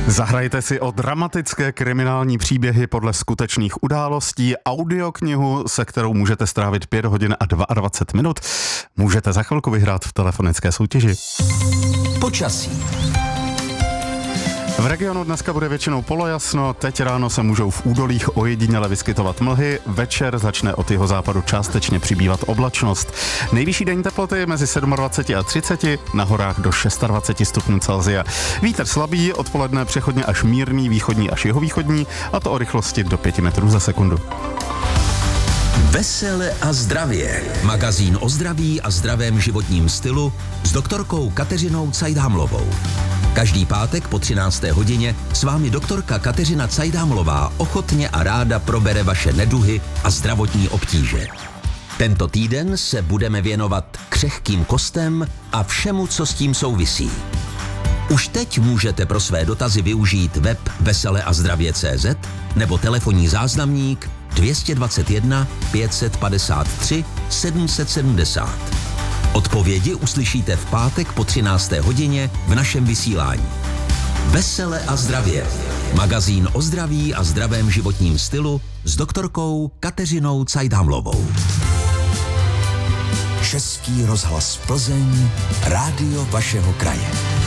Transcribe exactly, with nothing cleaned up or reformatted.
Zahrajte si o dramatické kriminální příběhy podle skutečných událostí, audioknihu, se kterou můžete strávit pět hodin a dvacet dva minut. Můžete za chvilku vyhrát v telefonické soutěži. Počasí. V regionu dneska bude většinou polojasno, teď ráno se můžou v údolích ojediněle vyskytovat mlhy, večer začne od jihozápadu částečně přibývat oblačnost. Nejvyšší denní teploty mezi dvacet sedm a třicet, na horách do dvacet šest stupňů Celsia. Vítr slabý, odpoledne přechodně až mírný, východní až jihovýchodní, a to o rychlosti do pět metrů za sekundu. Vesele a zdravě. Magazín o zdraví a zdravém životním stylu s doktorkou Kateřinou Cajdámlovou. Každý pátek po třinácté hodině s vámi doktorka Kateřina Cajdámlová ochotně a ráda probere vaše neduhy a zdravotní obtíže. Tento týden se budeme věnovat křehkým kostem a všemu, co s tím souvisí. Už teď můžete pro své dotazy využít web vesele a zdravě tečka cé zet nebo telefonní záznamník dvě dva jedna pět padesát tři sedm set sedmdesát. Odpovědi uslyšíte v pátek po třinácté hodině v našem vysílání. Vesele a zdravě. Magazín o zdraví a zdravém životním stylu s doktorkou Kateřinou Cajdámlovou. Český rozhlas Plzeň, rádio vašeho kraje.